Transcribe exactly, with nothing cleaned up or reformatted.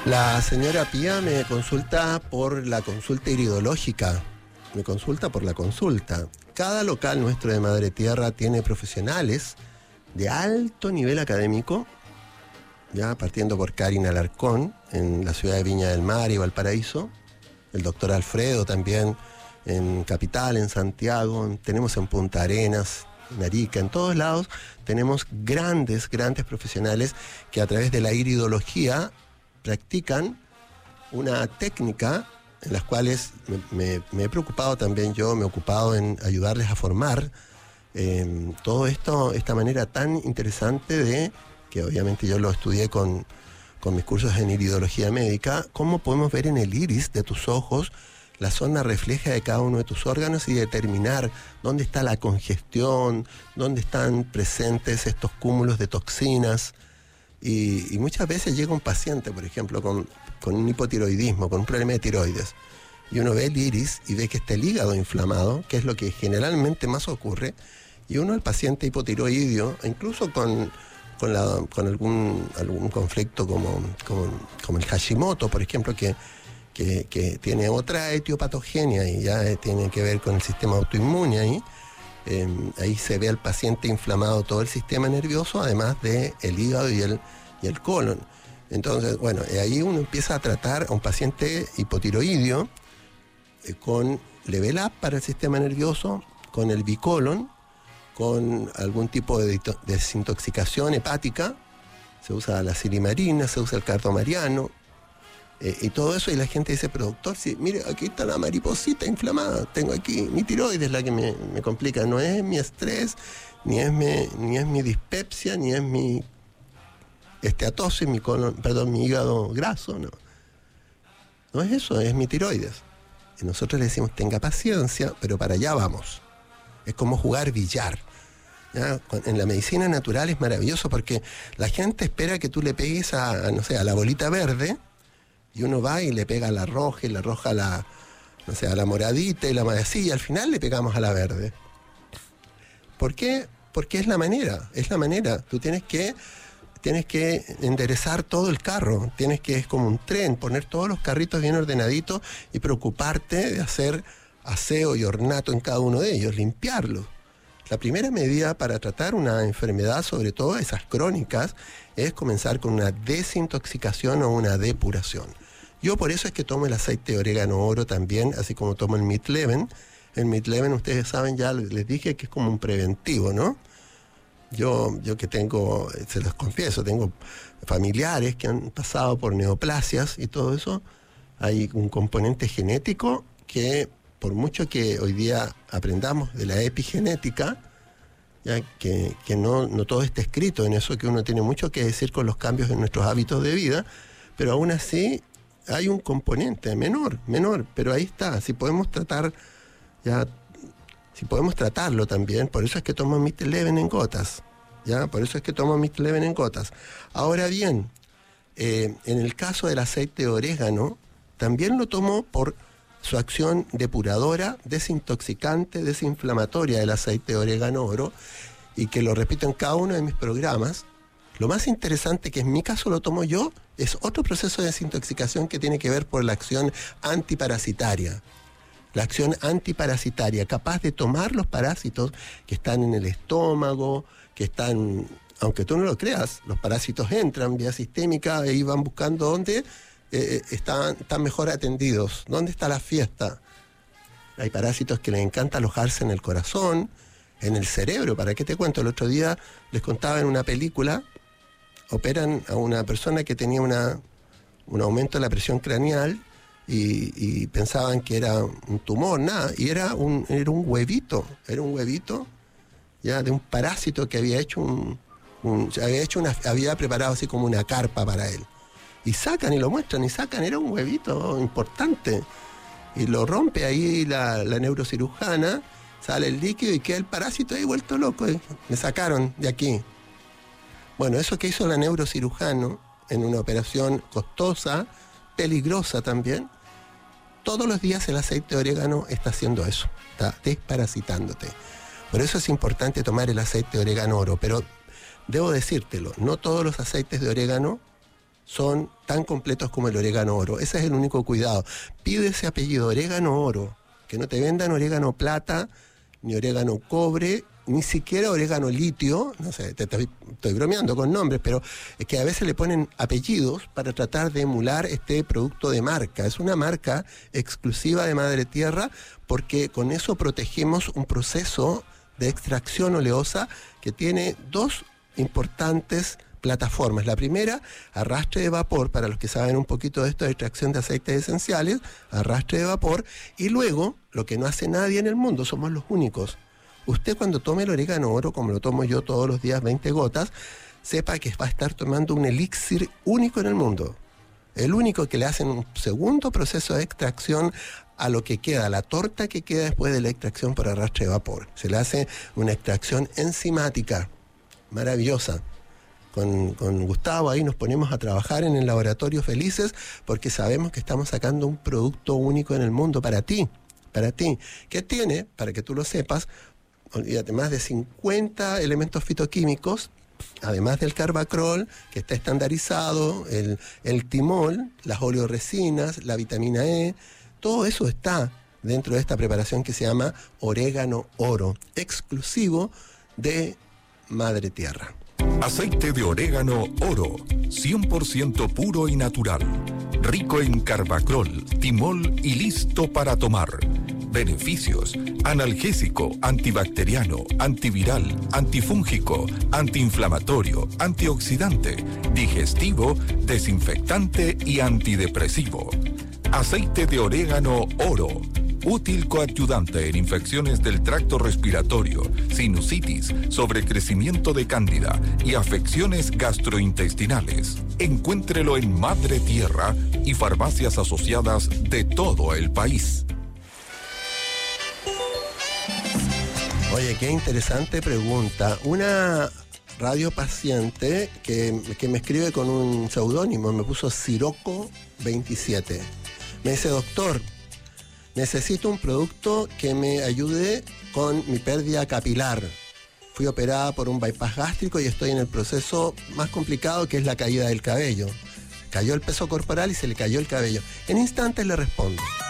La señora Pía me consulta por la consulta iridológica, me consulta por la consulta. Cada local nuestro de Madre Tierra tiene profesionales de alto nivel académico, ya partiendo por Karina Alarcón, en la ciudad de Viña del Mar y Valparaíso, el doctor Alfredo también en Capital, en Santiago, tenemos en Punta Arenas, en Arica, en todos lados tenemos grandes, grandes profesionales que a través de la iridología practican una técnica en las cuales me, me, me he preocupado también yo, me he ocupado en ayudarles a formar eh, todo esto, esta manera tan interesante de, que obviamente yo lo estudié con, con mis cursos en iridología médica, cómo podemos ver en el iris de tus ojos la zona refleja de cada uno de tus órganos y determinar dónde está la congestión, dónde están presentes estos cúmulos de toxinas. Y, y muchas veces llega un paciente, por ejemplo, con, con un hipotiroidismo, con un problema de tiroides, y uno ve el iris y ve que está el hígado inflamado, que es lo que generalmente más ocurre, y uno, el paciente hipotiroidio, incluso con, con, la, con algún, algún conflicto como, como, como el Hashimoto, por ejemplo, que, que, que tiene otra etiopatogenia y ya tiene que ver con el sistema autoinmune ahí, Eh, ahí se ve al paciente inflamado todo el sistema nervioso, además del hígado y el, y el colon. Entonces, bueno, ahí uno empieza a tratar a un paciente hipotiroidio eh, con Level Up para el sistema nervioso, con el bicolon, con algún tipo de desintoxicación hepática, se usa la silimarina, se usa el cardomariano, Eh, y todo eso, y la gente dice, pero doctor, sí, mire, aquí está la mariposita inflamada, tengo aquí, mi tiroides es la que me, me complica, no es mi estrés, ni es mi, ni es mi dispepsia, ni es mi esteatosis, mi colon, perdón, mi hígado graso, no. No es eso, es mi tiroides. Y nosotros le decimos, tenga paciencia, pero para allá vamos. Es como jugar billar. ¿Ya? En la medicina natural es maravilloso porque la gente espera que tú le pegues a, a no sé, a la bolita verde, y uno va y le pega a la roja y la roja a la, no sé, a la moradita y la así, y al final le pegamos a la verde. ¿Por qué? Porque es la manera, es la manera. Tú tienes que, tienes que enderezar todo el carro, tienes que, es como un tren, poner todos los carritos bien ordenaditos y preocuparte de hacer aseo y ornato en cada uno de ellos, limpiarlos. La primera medida para tratar una enfermedad, sobre todo esas crónicas, es comenzar con una desintoxicación o una depuración. Yo por eso es que tomo el aceite de orégano oro también, así como tomo el Midlevin. El Midlevin, ustedes saben, ya les dije que es como un preventivo, ¿no? Yo, yo que tengo, se los confieso, tengo familiares que han pasado por neoplasias y todo eso. Hay un componente genético que, por mucho que hoy día aprendamos de la epigenética, ya que, que no, no todo está escrito en eso, que uno tiene mucho que decir con los cambios en nuestros hábitos de vida, pero aún así hay un componente menor, menor, pero ahí está. Si podemos tratar, ya, si podemos tratarlo también, por eso es que tomo Midlevin en gotas, ya, por eso es que tomo Midlevin en gotas. Ahora bien, eh, en el caso del aceite de orégano, también lo tomo por su acción depuradora, desintoxicante, desinflamatoria del aceite de orégano oro, y que lo repito en cada uno de mis programas. Lo más interesante, que en mi caso lo tomo yo, es otro proceso de desintoxicación que tiene que ver por la acción antiparasitaria. La acción antiparasitaria, capaz de tomar los parásitos que están en el estómago, que están, aunque tú no lo creas, los parásitos entran vía sistémica y van buscando dónde eh, están, están mejor atendidos, dónde está la fiesta. Hay parásitos que les encanta alojarse en el corazón, en el cerebro. ¿Para qué te cuento? El otro día les contaba en una película, operan a una persona que tenía una, un aumento de la presión craneal y, y pensaban que era un tumor, nada, y era un, era un huevito, era un huevito ya de un parásito que había hecho un, un había hecho una, había preparado así como una carpa para él. Y sacan y lo muestran, y sacan, era un huevito importante. Y lo rompe ahí la, la neurocirujana, sale el líquido y queda el parásito ahí vuelto loco. Y me sacaron de aquí. Bueno, eso que hizo la neurocirujano en una operación costosa, peligrosa también, todos los días el aceite de orégano está haciendo eso, está desparasitándote. Por eso es importante tomar el aceite de orégano oro, pero debo decírtelo, no todos los aceites de orégano son tan completos como el orégano oro. Ese es el único cuidado. Pide ese apellido, orégano oro, que no te vendan orégano plata, ni orégano cobre, ni siquiera orégano litio. No sé, te, te, estoy bromeando con nombres, pero es que a veces le ponen apellidos para tratar de emular este producto de marca. Es una marca exclusiva de Madre Tierra, porque con eso protegemos un proceso de extracción oleosa que tiene dos importantes plataformas. La primera, arrastre de vapor, para los que saben un poquito de esto de extracción de aceites esenciales, arrastre de vapor, y luego, lo que no hace nadie en el mundo, somos los únicos. Usted cuando tome el orégano oro, como lo tomo yo todos los días, veinte gotas, sepa que va a estar tomando un elixir único en el mundo. El único que le hacen un segundo proceso de extracción a lo que queda, la torta que queda después de la extracción por arrastre de vapor. Se le hace una extracción enzimática, maravillosa. Con, con Gustavo ahí nos ponemos a trabajar en el laboratorio felices porque sabemos que estamos sacando un producto único en el mundo para ti, para ti, que tiene, para que tú lo sepas, olvídate, más de cincuenta elementos fitoquímicos, además del carbacrol, que está estandarizado, el, el timol, las oleoresinas, la vitamina E, todo eso está dentro de esta preparación que se llama orégano oro, exclusivo de Madre Tierra. Aceite de orégano oro, cien por ciento puro y natural, rico en carbacrol, timol y listo para tomar. Beneficios: analgésico, antibacteriano, antiviral, antifúngico, antiinflamatorio, antioxidante, digestivo, desinfectante y antidepresivo. Aceite de orégano oro, útil coadyuvante en infecciones del tracto respiratorio, sinusitis, sobrecrecimiento de cándida y afecciones gastrointestinales. Encuéntrelo en Madre Tierra y farmacias asociadas de todo el país. Oye, qué interesante pregunta. Una radio paciente que, que me escribe con un seudónimo, me puso Siroco veintisiete. Me dice: doctor, necesito un producto que me ayude con mi pérdida capilar. Fui operada por un bypass gástrico y estoy en el proceso más complicado, que es la caída del cabello. Cayó el peso corporal y se le cayó el cabello. En instantes le respondo.